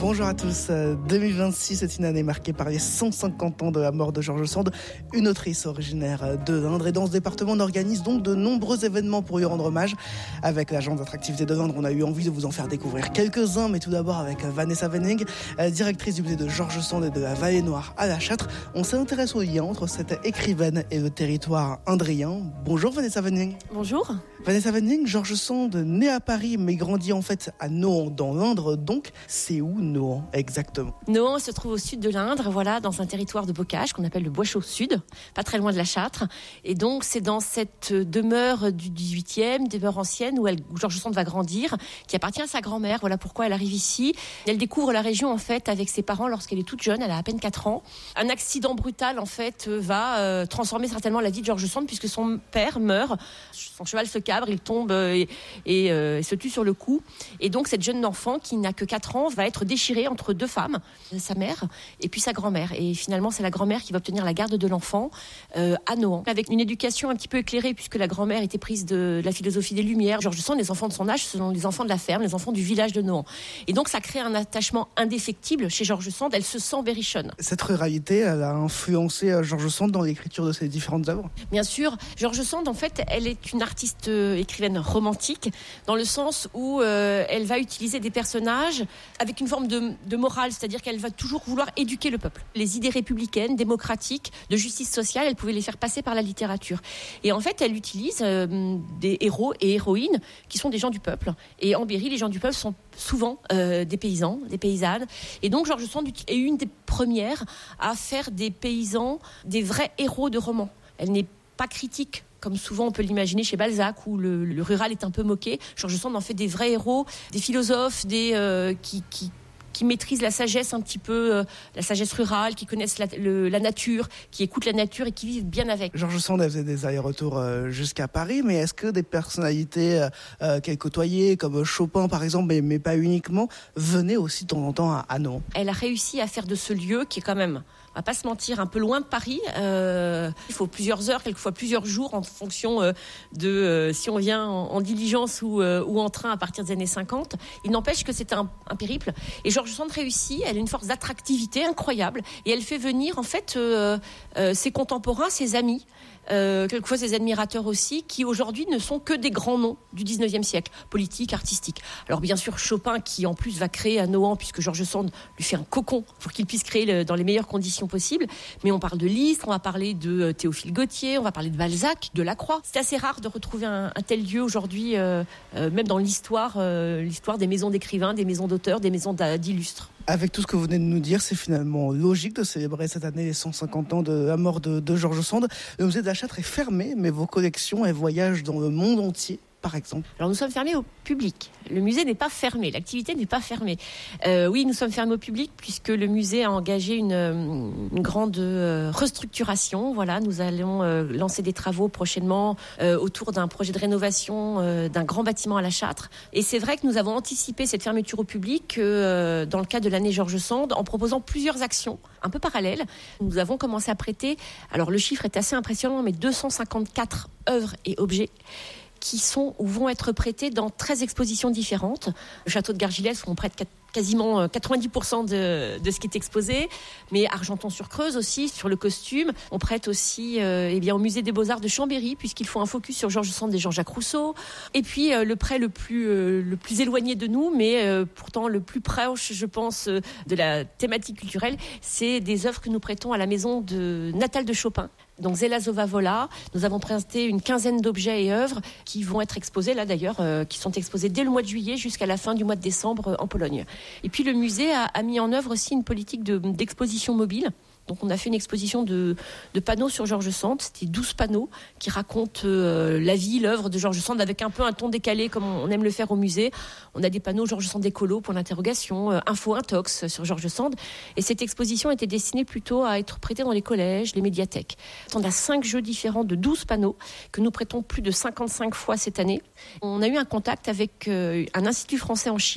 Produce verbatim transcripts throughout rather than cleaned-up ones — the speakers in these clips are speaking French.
Bonjour à tous. deux mille vingt-six est une année marquée par les cent cinquante ans de la mort de George Sand, une autrice originaire de l'Indre. Et dans ce département, on organise donc de nombreux événements pour lui rendre hommage. Avec l'agence d'attractivité de l'Indre, on a eu envie de vous en faire découvrir quelques-uns, mais tout d'abord avec Vanessa Wenning, directrice du musée de George Sand et de la Vallée Noire à La Châtre. On s'intéresse au lien entre cette écrivaine et le territoire indrien. Bonjour Vanessa Wenning. Bonjour. Vanessa Wenning, George Sand, né à Paris mais grandi en fait à Nohant dans l'Indre, donc c'est où Nohant exactement? Nohant se trouve au sud de l'Indre, voilà, dans un territoire de bocage qu'on appelle le Bois Chaud Sud, pas très loin de la Châtre. Et donc c'est dans cette demeure du dix-huitième, demeure ancienne où, elle, où George Sand va grandir, qui appartient à sa grand-mère. Voilà pourquoi elle arrive ici. Elle découvre la région en fait avec ses parents lorsqu'elle est toute jeune, elle a à peine quatre ans. Un accident brutal en fait va euh, transformer certainement la vie de George Sand puisque son père meurt, son cheval se cabre, il tombe et, et, euh, et se tue sur le coup. Et donc cette jeune enfant qui n'a que quatre ans va être déchirée entre deux femmes, sa mère et puis sa grand-mère. Et finalement c'est la grand-mère qui va obtenir la garde de l'enfant euh, à Nohant, avec une éducation un petit peu éclairée puisque la grand-mère était prise de, de la philosophie des Lumières. George Sand, les enfants de son âge, ce sont les enfants de la ferme, les enfants du village de Nohant. Et donc ça crée un attachement indéfectible chez George Sand, elle se sent berrichonne. Cette ruralité, elle a influencé George Sand dans l'écriture de ses différentes œuvres? Bien sûr, George Sand en fait, elle est une artiste euh, écrivaine romantique dans le sens où euh, elle va utiliser des personnages avec une forme de, de morale, c'est-à-dire qu'elle va toujours vouloir éduquer le peuple. Les idées républicaines, démocratiques, de justice sociale, elle pouvait les faire passer par la littérature. Et en fait, elle utilise euh, des héros et héroïnes qui sont des gens du peuple. Et en Berry, les gens du peuple sont souvent euh, des paysans, des paysannes. Et donc, George Sand est une des premières à faire des paysans des vrais héros de romans. Elle n'est pas critique, comme souvent on peut l'imaginer chez Balzac, où le, le rural est un peu moqué. George Sand en fait des vrais héros, des philosophes, des euh, qui, qui qui maîtrisent la sagesse un petit peu, euh, la sagesse rurale, qui connaissent la, le, la nature, qui écoutent la nature et qui vivent bien avec. George Sand elle faisait des allers-retours euh, jusqu'à Paris, mais est-ce que des personnalités euh, qu'elle côtoyait, comme Chopin par exemple, mais, mais pas uniquement, venaient aussi de temps en temps à, à Nohant? Elle a réussi à faire de ce lieu, qui est quand même, on va pas se mentir, un peu loin de Paris. Euh, il faut plusieurs heures, quelquefois plusieurs jours, en fonction euh, de euh, si on vient en, en diligence ou, euh, ou en train à partir des années cinquante. Il n'empêche que c'est un, un périple. Et George Sand réussit, elle a une force d'attractivité incroyable. Et elle fait venir, en fait, euh, euh, ses contemporains, ses amis, euh, quelquefois ses admirateurs aussi, qui aujourd'hui ne sont que des grands noms du dix-neuvième siècle, politiques, artistiques. Alors bien sûr, Chopin, qui en plus va créer à Nohant, puisque George Sand lui fait un cocon pour qu'il puisse créer le, dans les meilleures conditions possibles. Mais on parle de Liszt, on va parler de Théophile Gautier, on va parler de Balzac, de Lacroix. C'est assez rare de retrouver un, un tel lieu aujourd'hui, euh, euh, même dans l'histoire, euh, l'histoire des maisons d'écrivains, des maisons d'auteurs, des maisons d'illustres. Avec tout ce que vous venez de nous dire, c'est finalement logique de célébrer cette année les cent cinquante ans de la mort de, de George Sand. Le musée de la Châtre est fermé, mais vos collections, elles voyagent dans le monde entier, par exemple. Alors nous sommes fermés au public. Le musée n'est pas fermé, l'activité n'est pas fermée. Euh, oui, nous sommes fermés au public puisque le musée a engagé une, une grande euh, restructuration. Voilà, nous allons euh, lancer des travaux prochainement euh, autour d'un projet de rénovation euh, d'un grand bâtiment à la Châtre. Et c'est vrai que nous avons anticipé cette fermeture au public euh, dans le cadre de l'année George Sand en proposant plusieurs actions un peu parallèles. Nous avons commencé à prêter, alors le chiffre est assez impressionnant, mais deux cent cinquante-quatre œuvres et objets qui sont ou vont être prêtés dans treize expositions différentes. Le château de Gargilès, où on prête quasiment quatre-vingt-dix pour cent de, de ce qui est exposé, mais Argenton-sur-Creuse aussi, sur le costume. On prête aussi euh, eh bien, au musée des Beaux-Arts de Chambéry, puisqu'il faut un focus sur George Sand et Jean-Jacques Rousseau. Et puis euh, le prêt le plus, euh, le plus éloigné de nous, mais euh, pourtant le plus proche, je pense, euh, de la thématique culturelle, c'est des œuvres que nous prêtons à la maison de natale de Chopin. Donc Zelazova Vola, nous avons présenté une quinzaine d'objets et œuvres qui vont être exposés, là d'ailleurs, euh, qui sont exposés dès le mois de juillet jusqu'à la fin du mois de décembre euh, en Pologne. Et puis le musée a, a mis en œuvre aussi une politique de, d'exposition mobile. Donc on a fait une exposition de, de panneaux sur George Sand. C'était douze panneaux qui racontent euh, la vie, l'œuvre de George Sand avec un peu un ton décalé comme on aime le faire au musée. On a des panneaux George Sand écolo pour l'interrogation, euh, info intox sur George Sand. Et cette exposition était destinée plutôt à être prêtée dans les collèges, les médiathèques. On a cinq jeux différents de douze panneaux que nous prêtons plus de cinquante-cinq fois cette année. On a eu un contact avec euh, un institut français en Chine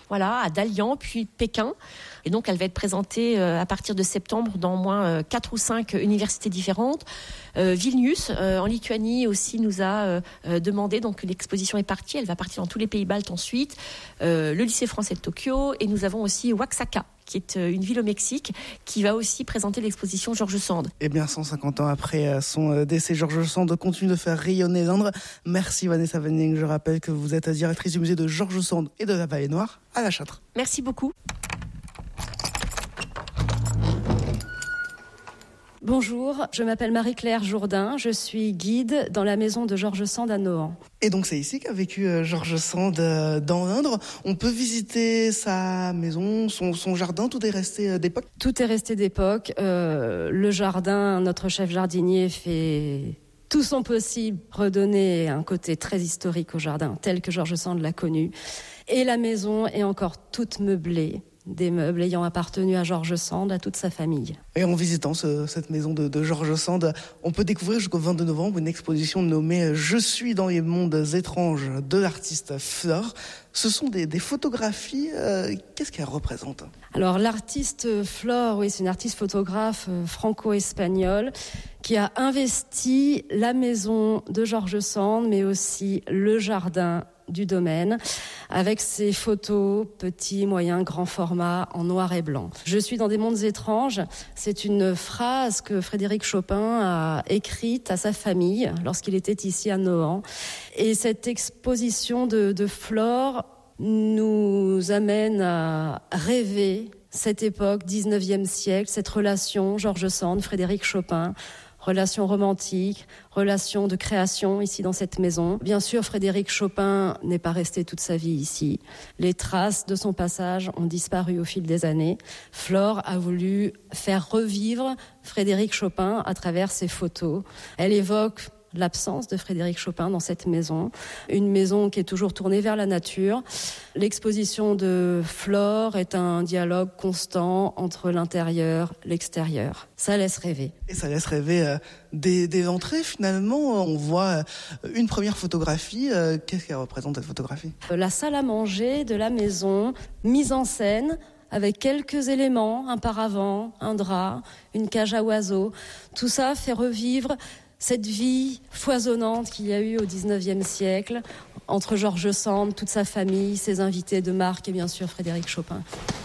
voilà, à Dalian, puis Pékin. Et donc, elle va être présentée euh, à partir de septembre dans au moins euh, quatre ou cinq universités différentes. Euh, Vilnius, euh, en Lituanie, aussi nous a euh, demandé, donc l'exposition est partie, elle va partir dans tous les pays baltes ensuite, euh, le lycée français de Tokyo, et nous avons aussi Oaxaca, qui est une ville au Mexique, qui va aussi présenter l'exposition George Sand. Eh bien, cent cinquante ans après son décès, George Sand continue de faire rayonner l'Indre. Merci Vanessa Venning. Je rappelle que vous êtes directrice du musée de George Sand et de la Vallée Noire à La Châtre. Merci beaucoup. Bonjour, je m'appelle Marie-Claire Jourdain, je suis guide dans la maison de George Sand à Nohant. Et donc c'est ici qu'a vécu George Sand dans l'Indre. On peut visiter sa maison, son, son jardin, tout est resté d'époque ? Tout est resté d'époque. Euh, le jardin, notre chef jardinier fait tout son possible pour redonner un côté très historique au jardin, tel que George Sand l'a connu. Et la maison est encore toute meublée. Des meubles ayant appartenu à George Sand, à toute sa famille. Et en visitant ce, cette maison de, de George Sand, on peut découvrir jusqu'au vingt-deux novembre une exposition nommée « Je suis dans les mondes étranges » de l'artiste Flore. Ce sont des, des photographies. Euh, qu'est-ce qu'elles représentent ? Alors l'artiste Flore, oui, c'est une artiste photographe euh, franco-espagnole qui a investi la maison de George Sand, mais aussi le jardin du domaine, avec ses photos petits, moyens, grands formats en noir et blanc. Je suis dans des mondes étranges. C'est une phrase que Frédéric Chopin a écrite à sa famille lorsqu'il était ici à Nohant. Et cette exposition de, de Flore nous amène à rêver cette époque, dix-neuvième siècle, cette relation George Sand, Frédéric Chopin, relation romantique, relation de création ici dans cette maison. Bien sûr, Frédéric Chopin n'est pas resté toute sa vie ici. Les traces de son passage ont disparu au fil des années. Flore a voulu faire revivre Frédéric Chopin à travers ses photos. Elle évoque l'absence de Frédéric Chopin dans cette maison, une maison qui est toujours tournée vers la nature. L'exposition de Flore est un dialogue constant entre l'intérieur et l'extérieur. Ça laisse rêver. Et ça laisse rêver euh, des, des entrées, finalement. On voit euh, une première photographie. Euh, qu'est-ce qu'elle représente, cette photographie ? La salle à manger de la maison, mise en scène, avec quelques éléments, un paravent, un drap, une cage à oiseaux. Tout ça fait revivre cette vie foisonnante qu'il y a eu au dix-neuvième siècle, entre George Sand, toute sa famille, ses invités de marque et bien sûr Frédéric Chopin.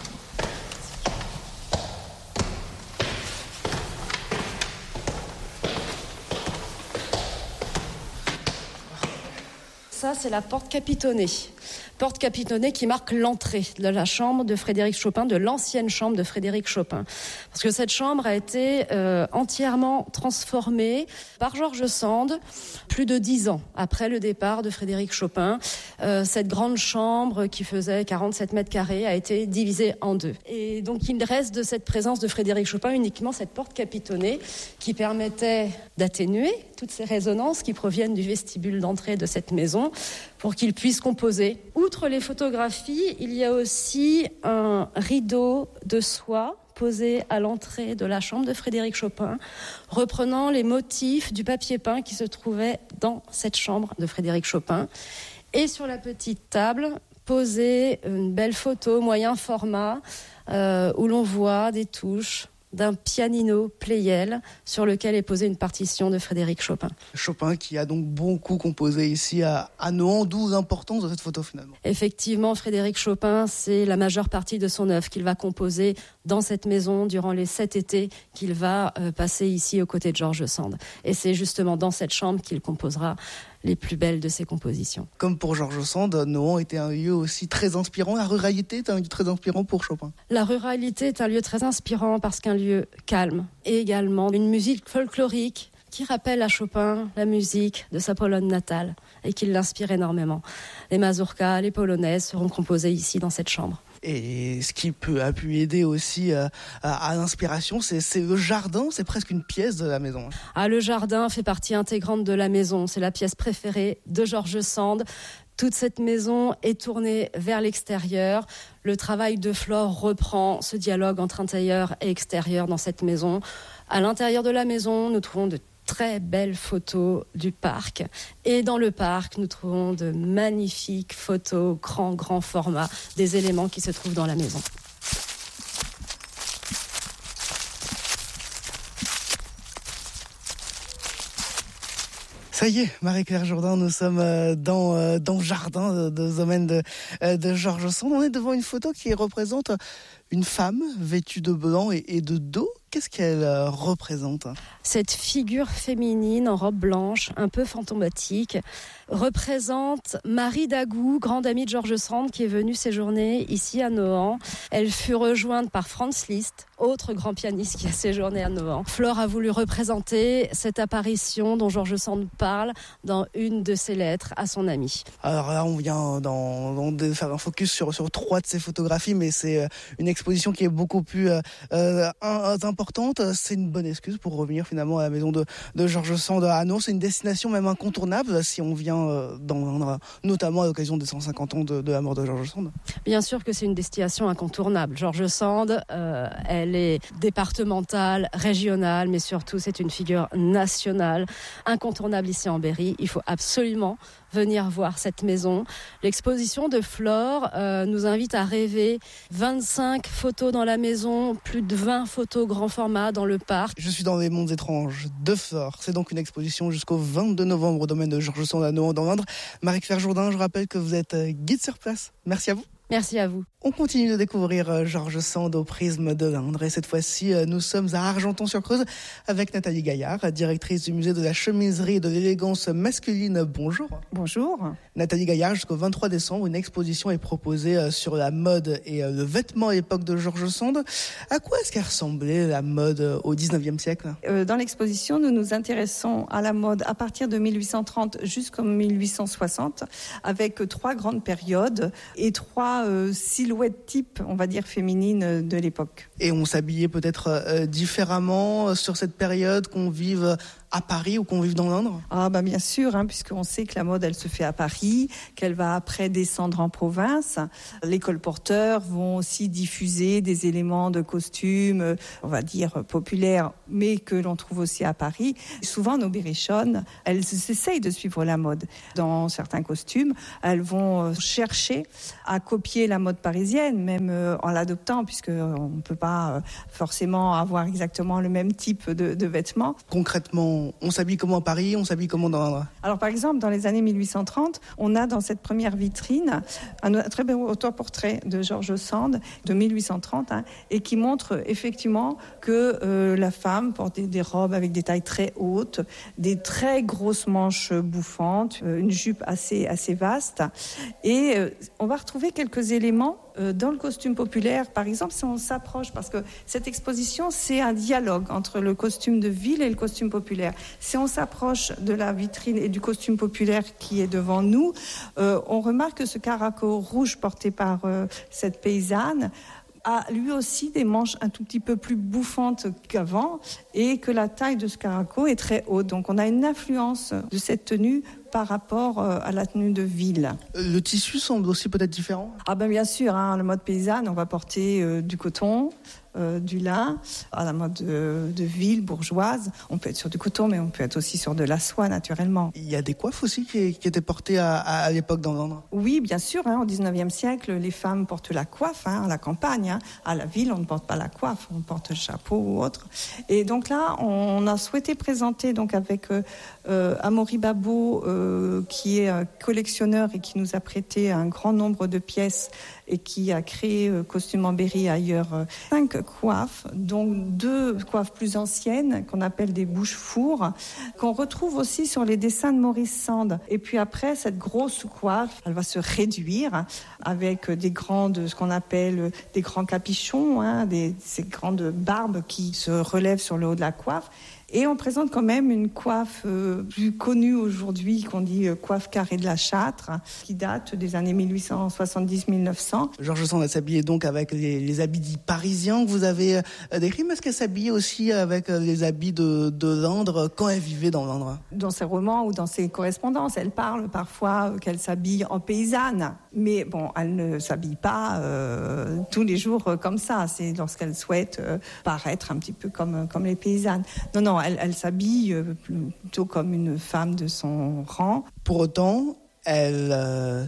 Ça, c'est la porte capitonnée. Porte capitonnée qui marque l'entrée de la chambre de Frédéric Chopin, de l'ancienne chambre de Frédéric Chopin. Parce que cette chambre a été euh, entièrement transformée par George Sand plus de dix ans après le départ de Frédéric Chopin. Euh, cette grande chambre qui faisait quarante-sept mètres carrés a été divisée en deux. Et donc il reste de cette présence de Frédéric Chopin uniquement cette porte capitonnée qui permettait d'atténuer toutes ces résonances qui proviennent du vestibule d'entrée de cette maison pour qu'il puisse composer. Outre les photographies, il y a aussi un rideau de soie posé à l'entrée de la chambre de Frédéric Chopin, reprenant les motifs du papier peint qui se trouvait dans cette chambre de Frédéric Chopin. Et sur la petite table, posée une belle photo moyen format euh, où l'on voit des touches d'un pianino Pleyel sur lequel est posée une partition de Frédéric Chopin. Chopin qui a donc beaucoup composé ici à, à Nohant, d'où l'importance de cette photo finalement. Effectivement, Frédéric Chopin, c'est la majeure partie de son œuvre qu'il va composer dans cette maison durant les sept étés qu'il va euh, passer ici aux côtés de George Sand. Et c'est justement dans cette chambre qu'il composera les plus belles de ses compositions. Comme pour George Sand, Nohant était un lieu aussi très inspirant. La ruralité est un lieu très inspirant pour Chopin. La ruralité est un lieu très inspirant parce qu'un lieu calme et également une musique folklorique qui rappelle à Chopin la musique de sa Pologne natale et qui l'inspire énormément. Les mazurkas, les polonaises seront composées ici dans cette chambre. Et ce qui peut a pu aider aussi à, à, à l'inspiration, c'est, c'est le jardin, c'est presque une pièce de la maison. Ah, le jardin fait partie intégrante de la maison, c'est la pièce préférée de George Sand. Toute cette maison est tournée vers l'extérieur. Le travail de Flore reprend ce dialogue entre intérieur et extérieur dans cette maison. À l'intérieur de la maison, nous trouvons de très belles photos du parc. Et dans le parc, nous trouvons de magnifiques photos, grand, grand format, des éléments qui se trouvent dans la maison. Ça y est, Marie-Claire Jourdain, nous sommes dans, dans le jardin de domaine de, de George Sand. On est devant une photo qui représente une femme vêtue de blanc et, et de dos. Qu'est-ce qu'elle représente ? Cette figure féminine en robe blanche, un peu fantomatique, représente Marie Dagou, grande amie de George Sand, qui est venue séjourner ici à Nohant. Elle fut rejointe par Franz Liszt, autre grand pianiste qui a séjourné à Nohant. Flore a voulu représenter cette apparition dont George Sand parle dans une de ses lettres à son ami. Alors là, on vient dans, dans de faire un focus sur, sur trois de ces photographies, mais c'est une exposition qui est beaucoup plus euh, euh, importante. C'est une bonne excuse pour revenir finalement à la maison de, de George Sand à Nohant. C'est une destination même incontournable si on vient euh, dans l'Indre, notamment à l'occasion des cent cinquante ans de, de la mort de George Sand. Bien sûr que c'est une destination incontournable. George Sand, euh, elle est départementale, régionale, mais surtout c'est une figure nationale, incontournable ici en Berry. Il faut absolument venir voir cette maison. L'exposition de Flore euh, nous invite à rêver. vingt-cinq photos dans la maison, plus de vingt photos grand format dans le parc. Je suis dans les mondes étranges de Flore. C'est donc une exposition jusqu'au vingt-deux novembre au domaine de George Sand à Nohant dans l'Indre. Marie-Claire Jourdain, je rappelle que vous êtes guide sur place. Merci à vous. Merci à vous. On continue de découvrir George Sand au prisme de l'Indre et cette fois-ci nous sommes à Argenton-sur-Creuse avec Nathalie Gaillard, directrice du musée de la chemiserie et de l'élégance masculine. Bonjour. Bonjour. Nathalie Gaillard, jusqu'au vingt-trois décembre, une exposition est proposée sur la mode et le vêtement à l'époque de George Sand. À quoi est-ce qu'elle ressemblait la mode au dix-neuvième siècle ? euh, Dans l'exposition, nous nous intéressons à la mode à partir de mille huit cent trente jusqu'en mille huit cent soixante avec trois grandes périodes et trois euh, silhouettes types, on va dire, féminines de l'époque. Et on s'habillait peut-être euh, différemment sur cette période, qu'on vive à Paris ou qu'on vive dans l'Indre ? Ah bah bien sûr, hein, puisqu'on sait que la mode, elle se fait à Paris, qu'elle va après descendre en province. Les colporteurs vont aussi diffuser des éléments de costumes, on va dire populaires, mais que l'on trouve aussi à Paris. Souvent, nos berrichonnes, elles essayent de suivre la mode. Dans certains costumes, elles vont chercher à copier la mode parisienne, même en l'adoptant, puisqu'on ne peut pas forcément avoir exactement le même type de, de vêtements. Concrètement, on s'habille comment à Paris, on s'habille comment dans l'Indre ? Alors par exemple, dans les années mille huit cent trente, on a dans cette première vitrine un très beau autoportrait de George Sand de mille huit cent trente hein, et qui montre effectivement que euh, la femme portait des robes avec des tailles très hautes, des très grosses manches bouffantes, euh, une jupe assez, assez vaste. Et euh, on va retrouver quelques éléments dans le costume populaire, par exemple, si on s'approche, parce que cette exposition, c'est un dialogue entre le costume de ville et le costume populaire. Si on s'approche de la vitrine et du costume populaire qui est devant nous, euh, on remarque que ce caraco rouge porté par euh, cette paysanne a lui aussi des manches un tout petit peu plus bouffantes qu'avant et que la taille de ce caraco est très haute. Donc on a une influence de cette tenue par rapport à la tenue de ville. Le tissu semble aussi peut-être différent ? Ah ben bien sûr, hein, la mode paysanne, on va porter euh, du coton, euh, du lin. À la mode de, de ville bourgeoise, on peut être sur du coton, mais on peut être aussi sur de la soie naturellement. Il y a des coiffes aussi qui, qui étaient portées à, à, à l'époque dans l'Indre ? Oui, bien sûr. Hein, au dix-neuvième siècle, les femmes portent la coiffe hein, à la campagne. Hein. À la ville, on ne porte pas la coiffe, on porte le chapeau ou autre. Et donc là, on a souhaité présenter donc avec euh, euh, Amaury Babot, euh, qui est collectionneur et qui nous a prêté un grand nombre de pièces et qui a créé euh, Costume en Berry ailleurs euh, cinq coiffes, dont deux coiffes plus anciennes qu'on appelle des bouches-fours, qu'on retrouve aussi sur les dessins de Maurice Sand. Et puis après, cette grosse coiffe, elle va se réduire avec des grandes, ce qu'on appelle des grands capuchons, hein, des, ces grandes barbes qui se relèvent sur le haut de la coiffe. Et on présente quand même une coiffe euh, plus connue aujourd'hui, qu'on dit euh, coiffe carrée de la Châtre, qui date des années mille huit cent soixante-dix à mille neuf cents. George Sand s'habillait donc avec les, les habits dits parisiens que vous avez euh, décrits, mais est-ce qu'elle s'habillait aussi avec euh, les habits de, de l'Indre quand elle vivait dans l'Indre ? Dans ses romans ou dans ses correspondances, elle parle parfois euh, qu'elle s'habille en paysanne. Mais bon, elle ne s'habille pas euh, tous les jours euh, comme ça. C'est lorsqu'elle souhaite euh, paraître un petit peu comme, comme les paysannes. Non, non, elle, elle s'habille euh, plutôt comme une femme de son rang. Pour autant, elle euh,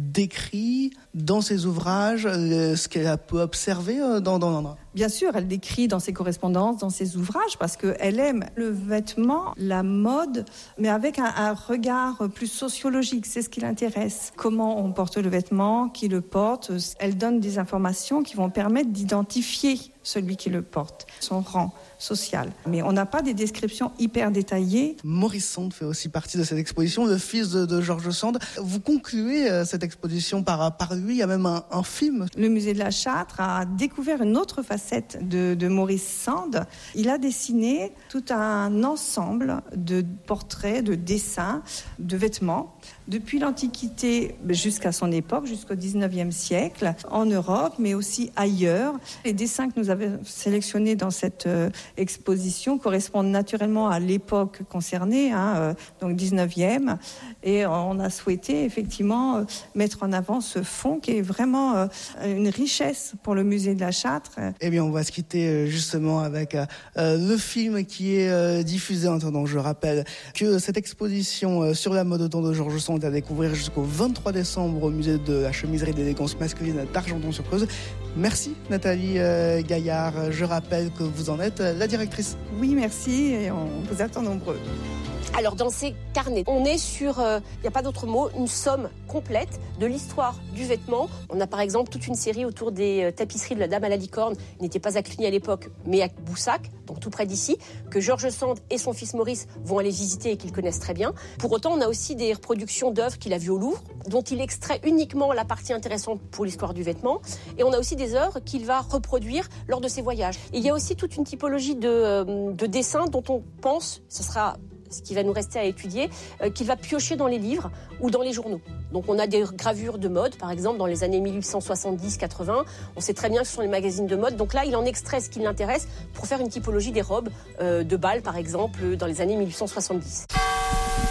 décrit dans ses ouvrages euh, ce qu'elle a pu observer euh, dans, dans, dans... Bien sûr, elle décrit dans ses correspondances, dans ses ouvrages, parce qu'elle aime le vêtement, la mode, mais avec un, un regard plus sociologique. C'est ce qui l'intéresse. Comment on porte le vêtement, qui le porte. Elle donne des informations qui vont permettre d'identifier celui qui le porte, son rang social. Mais on n'a pas des descriptions hyper détaillées. Maurice Sand fait aussi partie de cette exposition, le fils de, de George Sand. Vous concluez euh, cette exposition par, par lui, il y a même un, un film. Le musée de la Châtre a découvert une autre facette de, de Maurice Sand. Il a dessiné tout un ensemble de portraits, de dessins, de vêtements, depuis l'Antiquité jusqu'à son époque, jusqu'au dix-neuvième siècle, en Europe, mais aussi ailleurs. Les dessins que nous avons sélectionnés dans cette euh, exposition correspondent naturellement à l'époque concernée, hein, euh, donc dix-neuvième, et on a souhaité effectivement euh, mettre en avant ce fond qui est vraiment euh, une richesse pour le musée de la Châtre. Eh bien, on va se quitter justement avec euh, le film qui est euh, diffusé en attendant. Je rappelle que cette exposition euh, sur la mode au temps de George Sand est à découvrir jusqu'au vingt-trois décembre au musée de la chemiserie d'élégance masculine d'Argenton-sur-Creuse. Merci Nathalie euh, Gaillard. Je rappelle que vous en êtes la directrice. Oui, merci et on vous attend nombreux. Alors dans ces carnets, on est sur, il euh, n'y a pas d'autre mot, une somme complète de l'histoire du vêtement. On a par exemple toute une série autour des euh, tapisseries de la Dame à la licorne, n'était pas à Cluny à l'époque, mais à Boussac, donc tout près d'ici, que George Sand et son fils Maurice vont aller visiter et qu'ils connaissent très bien. Pour autant, on a aussi des reproductions d'œuvres qu'il a vues au Louvre, dont il extrait uniquement la partie intéressante pour l'histoire du vêtement. Et on a aussi des œuvres qu'il va reproduire lors de ses voyages. Et il y a aussi toute une typologie de, euh, de dessins dont on pense, ce sera ce qui va nous rester à étudier, euh, qu'il va piocher dans les livres ou dans les journaux. Donc on a des gravures de mode, par exemple, dans les années mille huit cent soixante-dix quatre-vingts. On sait très bien que ce sont les magazines de mode. Donc là, il en extrait ce qui l'intéresse pour faire une typologie des robes euh, de bal, par exemple, dans les années mille huit cent soixante-dix.